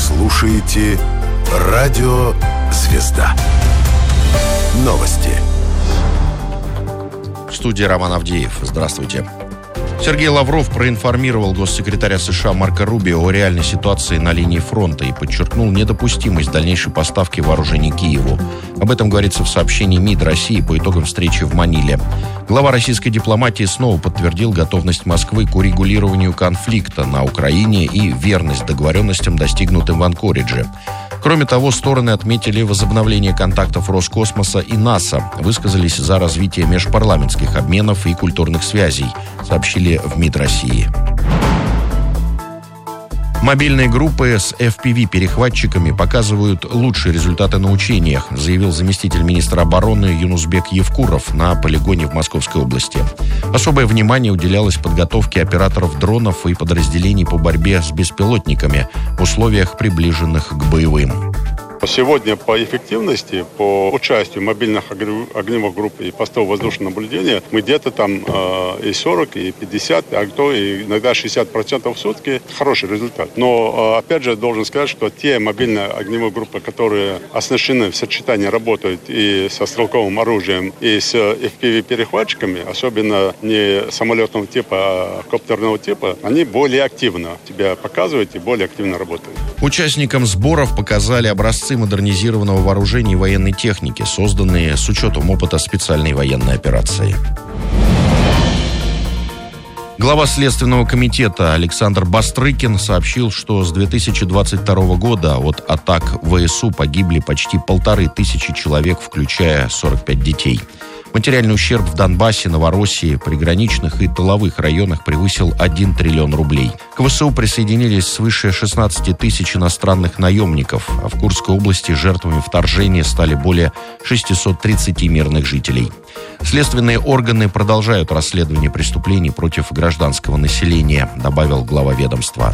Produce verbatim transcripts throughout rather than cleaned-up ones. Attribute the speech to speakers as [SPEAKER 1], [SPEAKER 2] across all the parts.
[SPEAKER 1] слушаете «Радио Звезда». Новости.
[SPEAKER 2] В студии Роман Авдеев. Здравствуйте. Сергей Лавров проинформировал госсекретаря США Марко Рубио о реальной ситуации на линии фронта и подчеркнул недопустимость дальнейшей поставки вооружений Киеву. Об этом говорится в сообщении МИД России по итогам встречи в Маниле. Глава российской дипломатии снова подтвердил готовность Москвы к урегулированию конфликта на Украине и верность договоренностям, достигнутым в Анкоридже. Кроме того, стороны отметили возобновление контактов Роскосмоса и НАСА, высказались за развитие межпарламентских обменов и культурных связей, сообщили в МИД России. Мобильные группы с эф пи ви-перехватчиками показывают лучшие результаты на учениях, заявил заместитель министра обороны Юнусбек Евкуров на полигоне в Московской области. Особое внимание уделялось подготовке операторов дронов и подразделений по борьбе с беспилотниками в условиях, приближенных к боевым.
[SPEAKER 3] Сегодня по эффективности, по участию мобильных огневых групп и постов воздушного наблюдения мы где-то там э, и сорок, и пятьдесят, а кто и иногда шестьдесят процентов в сутки. Хороший результат. Но э, опять же должен сказать, что те мобильные огневые группы, которые оснащены в сочетании, работают и со стрелковым оружием, и с эф пи ви-перехватчиками, особенно не самолетного типа, а коптерного типа, они более активно себя показывают и более активно работают.
[SPEAKER 2] Участникам сборов показали образцы модернизированного вооружения и военной техники, созданные с учетом опыта специальной военной операции. Глава Следственного комитета Александр Бастрыкин сообщил, что с две тысячи двадцать второго года от атак вэ эс у погибли почти полторы тысячи человек, включая сорок пять детей. Материальный ущерб в Донбассе, Новороссии, приграничных и тыловых районах превысил один триллион рублей. К вэ эс у присоединились свыше шестнадцати тысяч иностранных наемников, а в Курской области жертвами вторжения стали более шестисот тридцати мирных жителей. Следственные органы продолжают расследование преступлений против гражданского населения, добавил глава ведомства.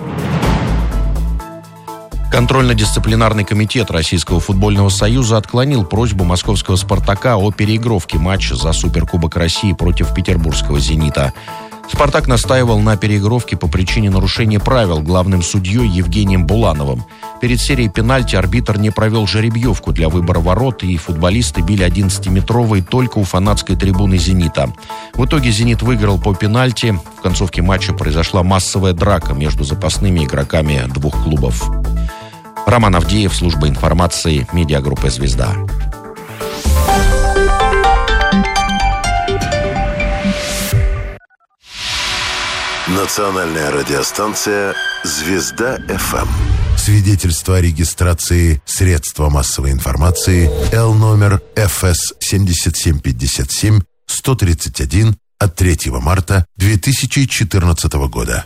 [SPEAKER 2] Контрольно-дисциплинарный комитет Российского футбольного союза отклонил просьбу московского «Спартака» о переигровке матча за Суперкубок России против петербургского «Зенита». «Спартак» настаивал на переигровке по причине нарушения правил главным судьей Евгением Булановым. Перед серией пенальти арбитр не провел жеребьевку для выбора ворот, и футболисты били одиннадцатиметровые только у фанатской трибуны «Зенита». В итоге «Зенит» выиграл по пенальти. В концовке матча произошла массовая драка между запасными игроками двух клубов. Роман Авдеев, служба информации, медиагруппа «Звезда».
[SPEAKER 1] Национальная радиостанция «Звезда эф эм». Свидетельство о регистрации средства массовой информации Л номер эф эс семь семь пять семь сто тридцать один от третьего марта две тысячи четырнадцатого года.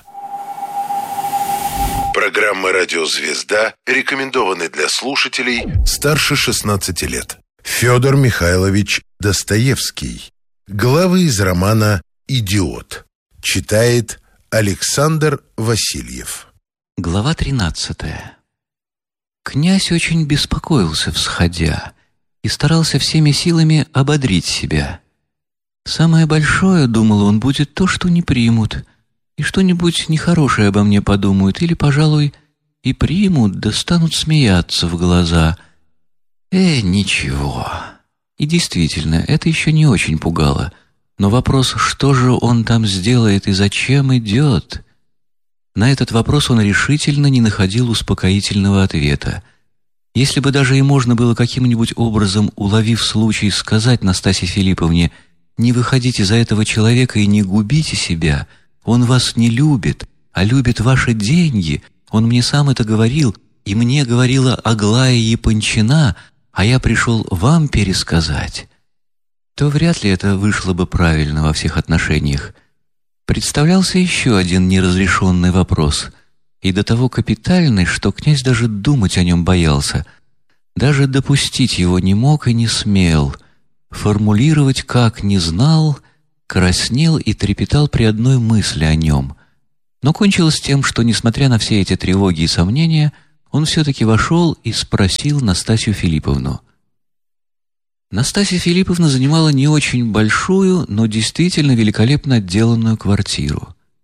[SPEAKER 1] Программа «Радио Звезда» рекомендованы для слушателей старше шестнадцати лет. Федор Михайлович Достоевский. Главы из романа «Идиот». Читает Александр Васильев.
[SPEAKER 4] Глава тринадцатая. Князь очень беспокоился, всходя, и старался всеми силами ободрить себя. «Самое большое, — думал он, — будет то, что не примут, и что-нибудь нехорошее обо мне подумают, или, пожалуй, и примут, да станут смеяться в глаза. Э, ничего». И действительно, это еще не очень пугало. Но вопрос, что же он там сделает и зачем идет? На этот вопрос он решительно не находил успокоительного ответа. Если бы даже и можно было каким-нибудь образом, уловив случай, сказать Настасье Филипповне: «Не выходите за этого человека и не губите себя, он вас не любит, а любит ваши деньги, он мне сам это говорил, и мне говорила Аглая Япончина, а я пришел вам пересказать», то вряд ли это вышло бы правильно во всех отношениях. Представлялся еще один неразрешенный вопрос, и до того капитальный, что князь даже думать о нем боялся, даже допустить его не мог и не смел, формулировать как не знал, краснел и трепетал при одной мысли о нем. Но кончилось тем, что, несмотря на все эти тревоги и сомнения, он все-таки вошел и спросил Настасью Филипповну. Настасья Филипповна занимала не очень большую, но действительно великолепно отделанную квартиру.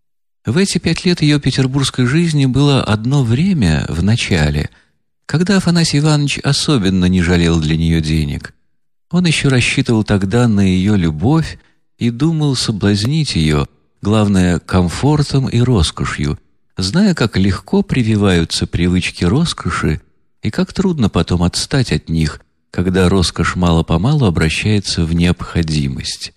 [SPEAKER 4] В эти пять лет ее петербургской жизни было одно время в начале, когда Афанасий Иванович особенно не жалел для нее денег. Он еще рассчитывал тогда на ее любовь и думал соблазнить ее, главное, комфортом и роскошью, зная, как легко прививаются привычки роскоши и как трудно потом отстать от них, когда роскошь мало-помалу обращается в необходимость.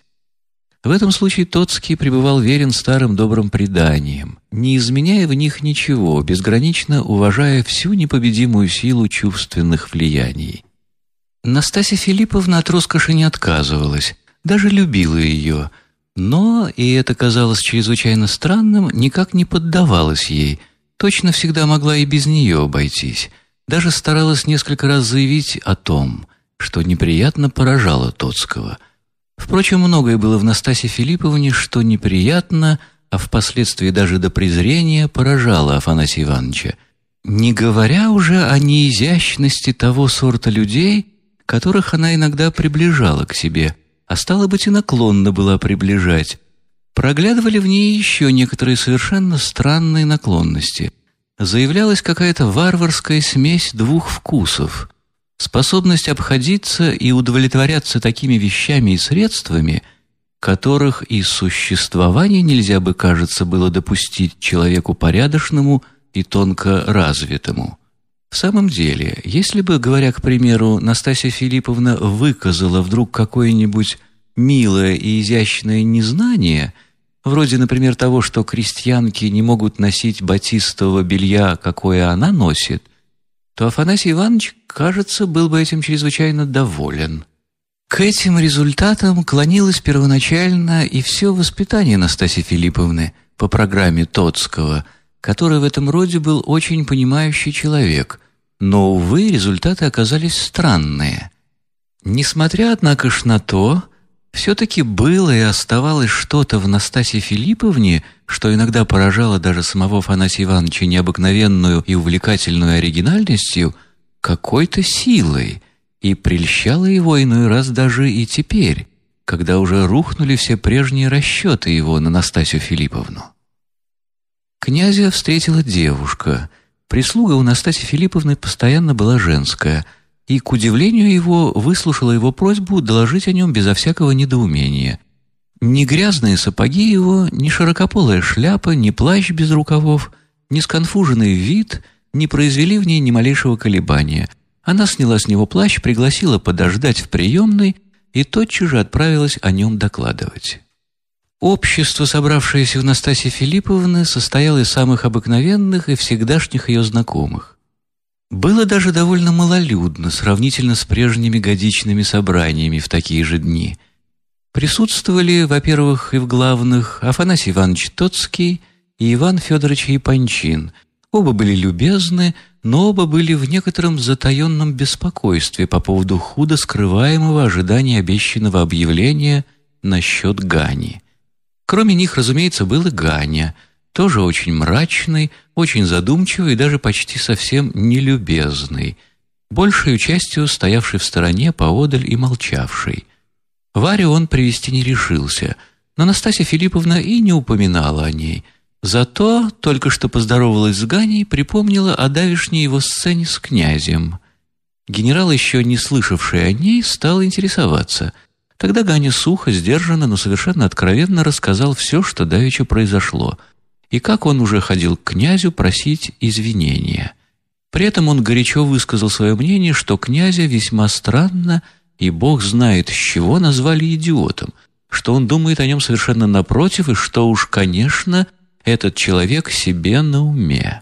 [SPEAKER 4] В этом случае Тоцкий пребывал верен старым добрым преданиям, не изменяя в них ничего, безгранично уважая всю непобедимую силу чувственных влияний. Настасья Филипповна от роскоши не отказывалась, даже любила ее, но, и это казалось чрезвычайно странным, никак не поддавалась ей, точно всегда могла и без нее обойтись, даже старалась несколько раз заявить о том, что неприятно поражало Тоцкого. Впрочем, многое было в Настасье Филипповне, что неприятно, а впоследствии даже до презрения поражало Афанасия Ивановича, не говоря уже о неизящности того сорта людей, которых она иногда приближала к себе, а стало быть и наклонна была приближать. Проглядывали в ней еще некоторые совершенно странные наклонности. Заявлялась какая-то варварская смесь двух вкусов. Способность обходиться и удовлетворяться такими вещами и средствами, которых и существования нельзя бы, кажется, было допустить человеку порядочному и тонко развитому. В самом деле, если бы, говоря, к примеру, Настасья Филипповна выказала вдруг какое-нибудь милое и изящное незнание, вроде, например, того, что крестьянки не могут носить батистового белья, какое она носит, то Афанасий Иванович, кажется, был бы этим чрезвычайно доволен. К этим результатам клонилось первоначально и все воспитание Настасьи Филипповны по программе Тоцкого, который в этом роде был очень понимающий человек, но, увы, результаты оказались странные. Несмотря, однако ж, на то, все-таки было и оставалось что-то в Настасье Филипповне, что иногда поражало даже самого Афанасия Ивановича необыкновенную и увлекательную оригинальностью, какой-то силой, и прельщало его иной раз даже и теперь, когда уже рухнули все прежние расчеты его на Настасью Филипповну. Князя встретила девушка. Прислуга у Настасьи Филипповны постоянно была женская, и, к удивлению его, выслушала его просьбу доложить о нем безо всякого недоумения. Ни грязные сапоги его, ни широкополая шляпа, ни плащ без рукавов, ни сконфуженный вид не произвели в ней ни малейшего колебания. Она сняла с него плащ, пригласила подождать в приемной и тотчас же отправилась о нем докладывать. Общество, собравшееся у Настасьи Филипповны, состояло из самых обыкновенных и всегдашних ее знакомых. Было даже довольно малолюдно, сравнительно с прежними годичными собраниями в такие же дни. Присутствовали, во-первых, и в главных Афанасий Иванович Тоцкий и Иван Федорович Япончин. Оба были любезны, но оба были в некотором затаенном беспокойстве по поводу худо скрываемого ожидания обещанного объявления насчет Гани. Кроме них, разумеется, был и Ганя, тоже очень мрачный, очень задумчивый и даже почти совсем нелюбезный, большей частью стоявший в стороне поодаль и молчавший. Варю он привести не решился, но Настасья Филипповна и не упоминала о ней. Зато, только что поздоровалась с Ганей, припомнила о давешней его сцене с князем. Генерал, еще не слышавший о ней, стал интересоваться. Тогда Ганя сухо, сдержанно, но совершенно откровенно рассказал все, что давеча произошло, и как он уже ходил к князю просить извинения. При этом он горячо высказал свое мнение, что князя весьма странно, и бог знает, с чего назвали идиотом, что он думает о нем совершенно напротив, и что уж, конечно, этот человек себе на уме.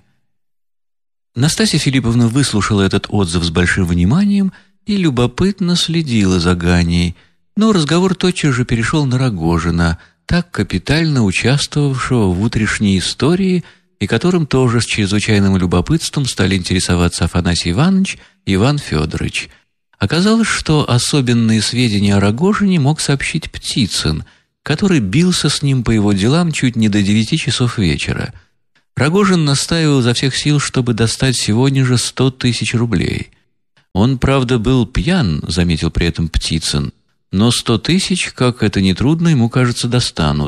[SPEAKER 4] Настасья Филипповна выслушала этот отзыв с большим вниманием и любопытно следила за Ганей, но разговор тотчас же перешел на Рогожина, так капитально участвовавшего в утрешней истории и которым тоже с чрезвычайным любопытством стали интересоваться Афанасий Иванович и Иван Федорович. Оказалось, что особенные сведения о Рогожине мог сообщить Птицын, который бился с ним по его делам чуть не до девяти часов вечера. Рогожин настаивал изо всех сил, чтобы достать сегодня же сто тысяч рублей. Он, правда, был пьян, заметил при этом Птицын, но сто тысяч, как это нетрудно, ему, кажется, достанут.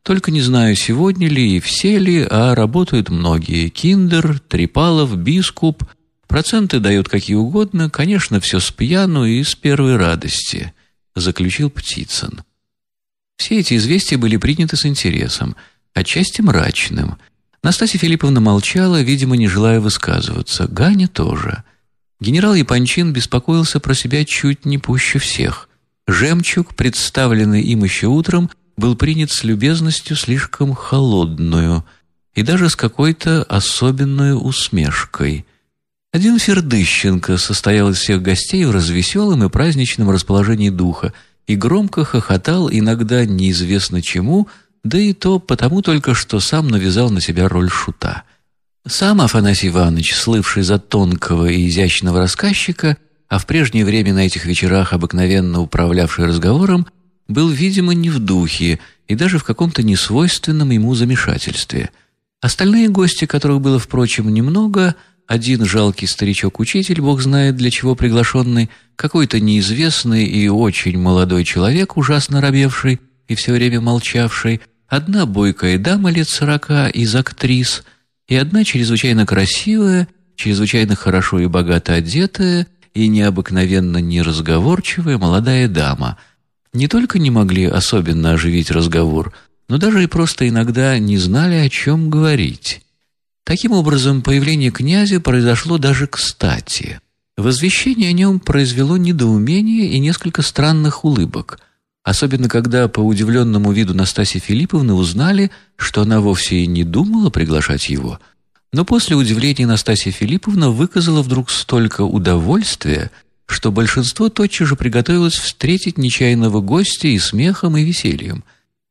[SPEAKER 4] Только не знаю, сегодня ли и все ли, а работают многие. Киндер, Трипалов, Бискуп. Проценты дают какие угодно, конечно, все с пьяну и с первой радости», — заключил Птицын. Все эти известия были приняты с интересом, отчасти мрачным. Настасья Филипповна молчала, видимо, не желая высказываться. Ганя тоже. Генерал Япончин беспокоился про себя чуть не пуще всех. Жемчуг, представленный им еще утром, был принят с любезностью слишком холодную и даже с какой-то особенной усмешкой. Один Фердыщенко состоял из всех гостей в развеселом и праздничном расположении духа и громко хохотал иногда неизвестно чему, да и то потому только, что сам навязал на себя роль шута. Сам Афанасий Иванович, слывший за тонкого и изящного рассказчика, а в прежнее время на этих вечерах обыкновенно управлявший разговором, был, видимо, не в духе и даже в каком-то несвойственном ему замешательстве. Остальные гости, которых было, впрочем, немного, один жалкий старичок-учитель, бог знает для чего приглашенный, какой-то неизвестный и очень молодой человек, ужасно робевший и все время молчавший, одна бойкая дама лет сорока из актрис и одна чрезвычайно красивая, чрезвычайно хорошо и богато одетая и необыкновенно неразговорчивая молодая дама, не только не могли особенно оживить разговор, но даже и просто иногда не знали, о чем говорить. Таким образом, появление князя произошло даже кстати. Возвещение о нем произвело недоумение и несколько странных улыбок, особенно когда по удивленному виду Настасьи Филипповны узнали, что она вовсе и не думала приглашать его. Но после удивления Настасья Филипповна выказала вдруг столько удовольствия, что большинство тотчас же приготовилось встретить нечаянного гостя и смехом, и весельем.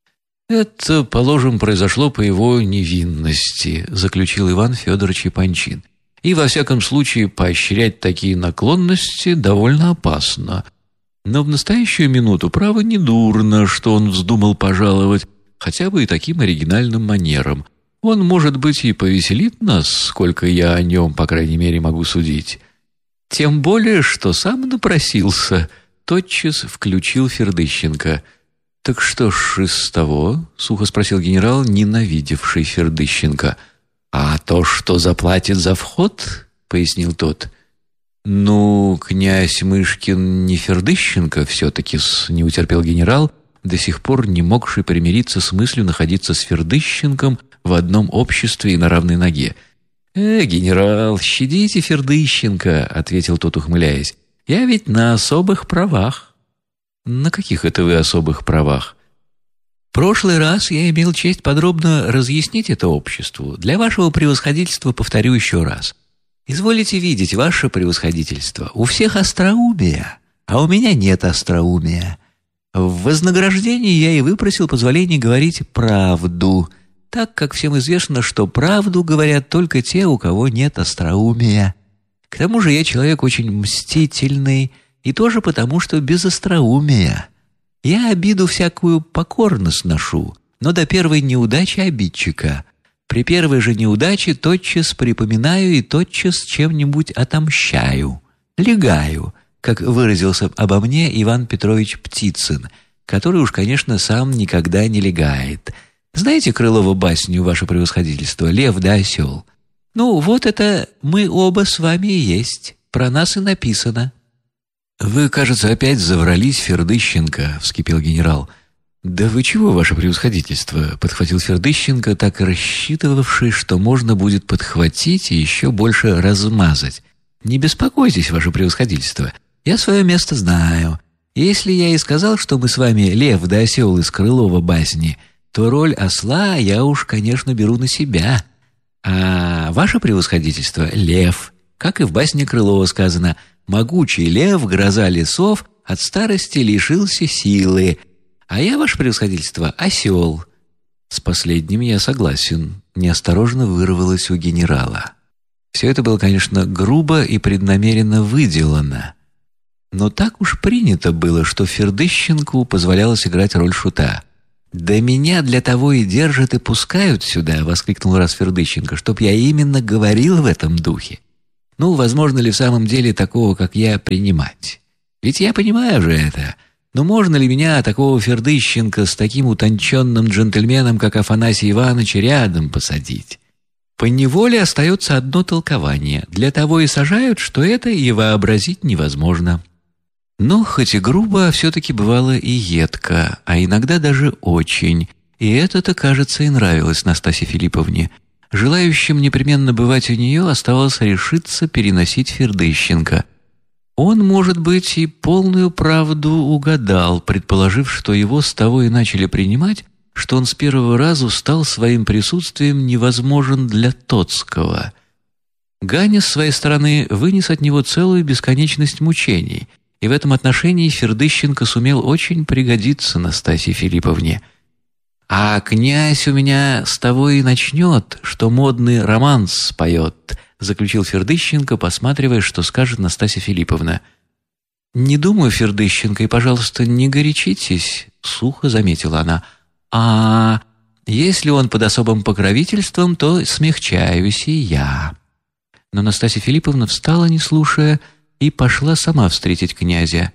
[SPEAKER 4] «Это, положим, произошло по его невинности», — заключил Иван Федорович Япончин. «И, во всяком случае, поощрять такие наклонности довольно опасно. Но в настоящую минуту, право, недурно, что он вздумал пожаловать, хотя бы и таким оригинальным манером. Он, может быть, и повеселит нас, сколько я о нем, по крайней мере, могу судить. Тем более, что сам напросился», — тотчас включил Фердыщенко. «Так что ж из того?» — сухо спросил генерал, ненавидевший Фердыщенко. «А то, что заплатит за вход?» — пояснил тот. «Ну, князь Мышкин не Фердыщенко все-таки», — не утерпел генерал, до сих пор не могший примириться с мыслью находиться с Фердыщенком в одном обществе и на равной ноге. «Э, генерал, щадите Фердыщенко», — ответил тот, ухмыляясь. «Я ведь на особых правах». «На каких это вы особых правах?» «В прошлый раз я имел честь подробно разъяснить это обществу. Для вашего превосходительства повторю еще раз. Изволите видеть, ваше превосходительство, у всех остроумие, а у меня нет остроумия. В вознаграждении я и выпросил позволение говорить правду, так как всем известно, что правду говорят только те, у кого нет остроумия. К тому же я человек очень мстительный, и тоже потому, что без остроумия. Я обиду всякую покорно сношу, но до первой неудачи обидчика. При первой же неудаче тотчас припоминаю и тотчас чем-нибудь отомщаю, легаю, как выразился обо мне Иван Петрович Птицын, который уж, конечно, сам никогда не легает. Знаете Крылова басню, ваше превосходительство, «Лев да осел»? Ну, вот это мы оба с вами и есть, про нас и написано». «Вы, кажется, опять заврались, Фердыщенко», — вскипел генерал. «Да вы чего, ваше превосходительство?» — подхватил Фердыщенко, так и рассчитывавший, что можно будет подхватить и еще больше размазать. «Не беспокойтесь, ваше превосходительство, я свое место знаю. Если я и сказал, что мы с вами лев да осел из Крылова басни, то роль осла я уж, конечно, беру на себя. А ваше превосходительство — лев, как и в басне Крылова сказано — могучий лев, гроза лесов, от старости лишился силы. А я, ваше превосходительство, осел». С последним я согласен, неосторожно вырвалось у генерала. Все это было, конечно, грубо и преднамеренно выделано. Но так уж принято было, что Фердыщенку позволялось играть роль шута. «Да меня для того и держат и пускают сюда», — воскликнул раз Фердыщенко, «чтоб я именно говорил в этом духе. Ну, возможно ли в самом деле такого, как я, принимать? Ведь я понимаю же это. Но можно ли меня, такого Фердыщенко, с таким утонченным джентльменом, как Афанасий Иванович, рядом посадить? Поневоле остается одно толкование. Для того и сажают, что это и вообразить невозможно. Но хоть и грубо, все-таки бывало и едко, а иногда даже очень. И это-то, кажется, и нравилось Настасье Филипповне. Желающим непременно бывать у нее оставалось решиться переносить Фердыщенко. Он, может быть, и полную правду угадал, предположив, что его с того и начали принимать, что он с первого раза стал своим присутствием невозможен для Тоцкого. Ганя, с своей стороны, вынес от него целую бесконечность мучений, и в этом отношении Фердыщенко сумел очень пригодиться Настасье Филипповне. «А князь у меня с того и начнет, что модный романс споет», заключил Фердыщенко, посматривая, что скажет Настасья Филипповна. «Не думаю, Фердыщенко, и, пожалуйста, не горячитесь», — сухо заметила она. «А если он под особым покровительством, то смягчаюсь и я». Но Настасья Филипповна встала, не слушая, и пошла сама встретить князя.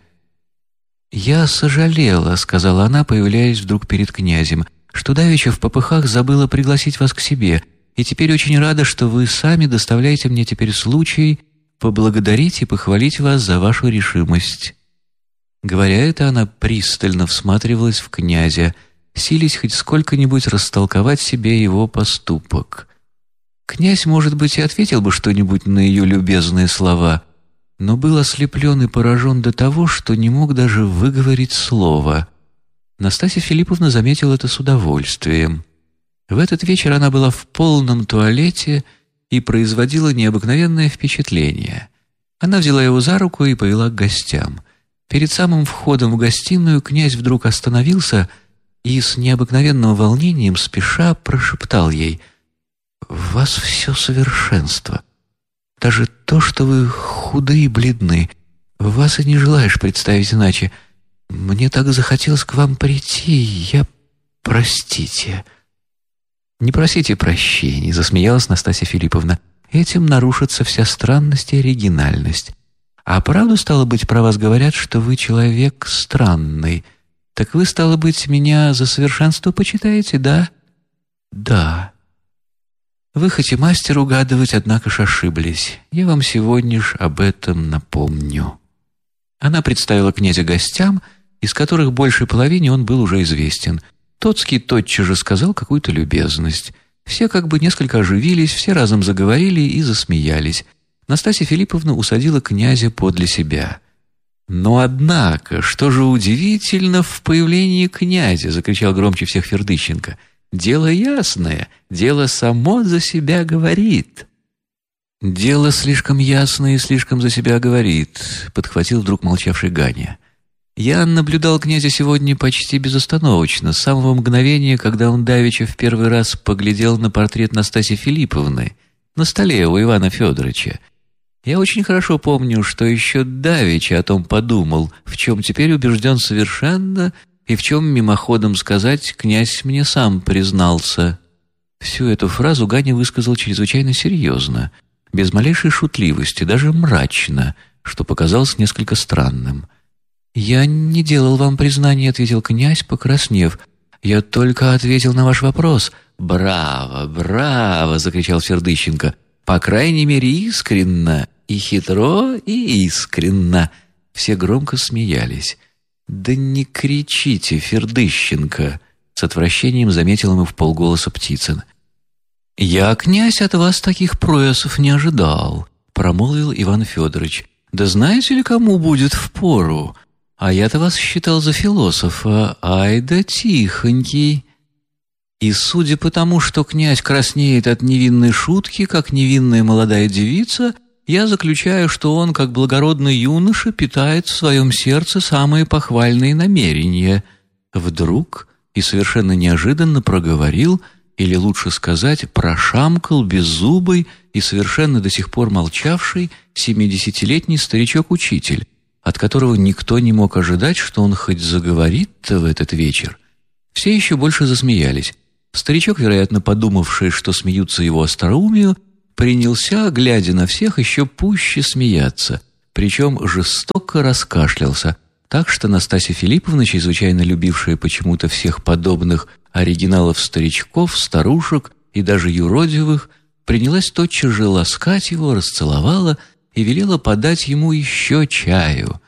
[SPEAKER 4] «Я сожалела», — сказала она, появляясь вдруг перед князем, «что давеча в попыхах забыла пригласить вас к себе, и теперь очень рада, что вы сами доставляете мне теперь случай поблагодарить и похвалить вас за вашу решимость». Говоря это, она пристально всматривалась в князя, силясь хоть сколько-нибудь растолковать себе его поступок. Князь, может быть, и ответил бы что-нибудь на ее любезные слова, но был ослеплен и поражен до того, что не мог даже выговорить слова. Настасья Филипповна заметила это с удовольствием. В этот вечер она была в полном туалете и производила необыкновенное впечатление. Она взяла его за руку и повела к гостям. Перед самым входом в гостиную князь вдруг остановился и с необыкновенным волнением, спеша, прошептал ей: «В вас все совершенство. Даже то, что вы худы и бледны, вас и не желаешь представить иначе. Мне так захотелось к вам прийти, я... Простите». «Не просите прощения», — засмеялась Настасья Филипповна. «Этим нарушится вся странность и оригинальность. А правду, стало быть, про вас говорят, что вы человек странный. Так вы, стало быть, меня за совершенство почитаете, да?» «Да». «Вы хоть и мастер угадывать, однако ж ошиблись. Я вам сегодня ж об этом напомню». Она представила князя гостям, из которых большей половине он был уже известен. Тоцкий тотчас же сказал какую-то любезность. Все как бы несколько оживились, все разом заговорили и засмеялись. Настасья Филипповна усадила князя подле себя. «Но однако, что же удивительно в появлении князя!» — закричал громче всех Фердыщенко. «Дело ясное, дело само за себя говорит». «Дело слишком ясное и слишком за себя говорит», — подхватил вдруг молчавший Ганя. «Я наблюдал князя сегодня почти безостановочно, с самого мгновения, когда он давеча в первый раз поглядел на портрет Настасьи Филипповны на столе у Ивана Федоровича. Я очень хорошо помню, что еще давеча о том подумал, в чем теперь убежден совершенно, и в чем, мимоходом сказать, князь мне сам признался». Всю эту фразу Ганя высказал чрезвычайно серьезно, без малейшей шутливости, даже мрачно, что показалось несколько странным. «Я не делал вам признания», — ответил князь, покраснев. «Я только ответил на ваш вопрос». «Браво, браво!» — закричал Фердыщенко. «По крайней мере, искренно, и хитро, и искренно». Все громко смеялись. «Да не кричите, Фердыщенко!» — с отвращением заметил ему вполголоса Птицын. «Я, князь, от вас таких проясов не ожидал», — промолвил Иван Федорович. «Да знаете ли, кому будет впору? А я-то вас считал за философа, ай да тихонький». И судя по тому, что князь краснеет от невинной шутки, как невинная молодая девица, я заключаю, что он, как благородный юноша, питает в своем сердце самые похвальные намерения. Вдруг и совершенно неожиданно проговорил, или лучше сказать, прошамкал беззубый и совершенно до сих пор молчавший семидесятилетний старичок-учитель, от которого никто не мог ожидать, что он хоть заговорит-то в этот вечер. Все еще больше засмеялись. Старичок, вероятно, подумавший, что смеются его остроумию, принялся, глядя на всех, еще пуще смеяться, причем жестоко раскашлялся, Так что Настасья Филипповна, чрезвычайно любившая почему-то всех подобных оригиналов-старичков, старушек и даже юродивых, принялась тотчас же ласкать его, расцеловала и велела подать ему еще чаю.